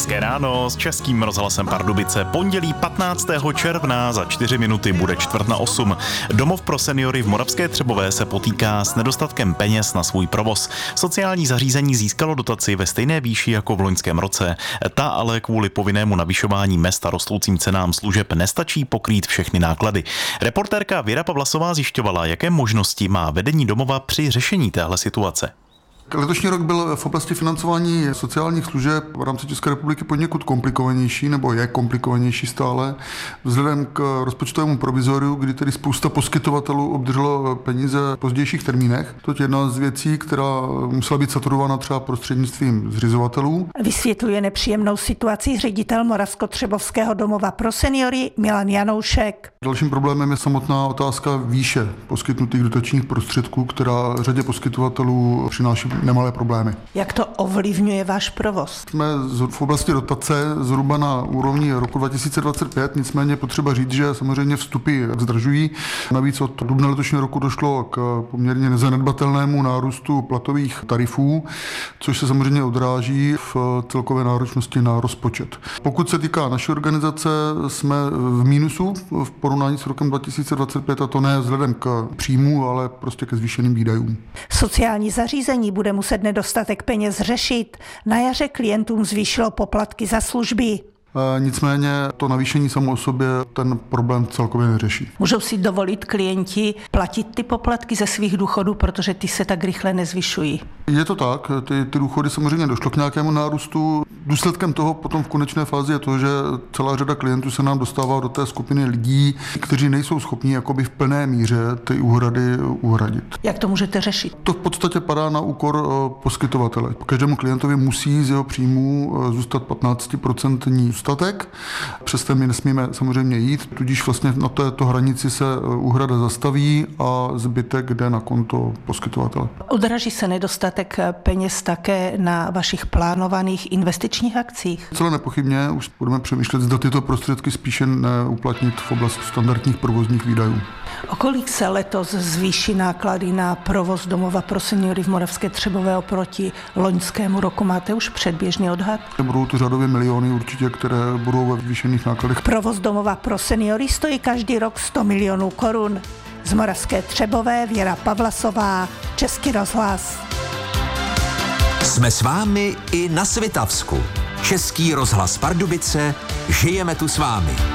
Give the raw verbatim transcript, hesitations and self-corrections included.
Hezké ráno s Českým rozhlasem Pardubice. Pondělí patnáctého června za čtyři minuty bude čtvrt na osm. Domov pro seniory v Moravské Třebové se potýká s nedostatkem peněz na svůj provoz. Sociální zařízení získalo dotaci ve stejné výši jako v loňském roce. Ta ale kvůli povinnému navyšování mezd a rostoucím cenám služeb nestačí pokrýt všechny náklady. Reportérka Věra Pavlasová zjišťovala, jaké možnosti má vedení domova při řešení téhle situace. Letošní rok byl v oblasti financování sociálních služeb v rámci České republiky poněkud komplikovanější, nebo je komplikovanější stále, vzhledem k rozpočtovému provizoriu, kdy tedy spousta poskytovatelů obdrželo peníze v pozdějších termínech. To je jedna z věcí, která musela být saturována třeba prostřednictvím zřizovatelů. Vysvětluje nepříjemnou situaci ředitel Moravskotřebovského domova pro seniory Milan Janoušek. Dalším problémem je samotná otázka výše poskytnutých dotačních prostředků, která řadě poskytovatelů přináší nemalé problémy. Jak to ovlivňuje váš provoz? Jsme v oblasti dotace zhruba na úrovni roku dva tisíce dvacet pět, nicméně potřeba říct, že samozřejmě vstupy zdražují. Navíc od dubna letošního roku došlo k poměrně nezanedbatelnému nárůstu platových tarifů, což se samozřejmě odráží v celkové náročnosti na rozpočet. Pokud se týká naší organizace, jsme v mínusu v porovnání s rokem dva tisíce dvacet pět, a to ne vzhledem k příjmu, ale prostě ke zvýšeným výdajům. Sociální zařízení bude muset nedostatek peněz řešit. Na jaře klientům zvýšilo poplatky za služby. Nicméně to navýšení samo o sobě ten problém celkově neřeší. Můžou si dovolit klienti platit ty poplatky ze svých důchodů, protože ty se tak rychle nezvyšují? Je to tak, ty, ty důchody samozřejmě došlo k nějakému nárůstu. Důsledkem toho potom v konečné fázi je to, že celá řada klientů se nám dostává do té skupiny lidí, kteří nejsou schopni jakoby v plné míře ty úhrady uhradit. Jak to můžete řešit? To v podstatě padá na úkor poskytovatele. Každému klientovi musí z jeho příjmu zůstat patnáct procent statek. Přesto my nesmíme samozřejmě jít, tudíž vlastně na této hranici se úhrada zastaví a zbytek jde na konto poskytovatele. Odraží se nedostatek peněz také na vašich plánovaných investičních akcích? Celé nepochybně už budeme přemýšlet, zda tyto prostředky spíše neuplatnit v oblasti standardních provozních výdajů. O kolik se letos zvýší náklady na provoz domova pro seniory v Moravské Třebové oproti loňskému roku? Máte už předběžný odhad? Budou to řadové miliony určitě, které budou ve zvýšených nákladech. Provoz domova pro seniory stojí každý rok sto milionů korun. Z Moravské Třebové Věra Pavlasová, Český rozhlas. Jsme s vámi i na Svitavsku. Český rozhlas Pardubice, žijeme tu s vámi.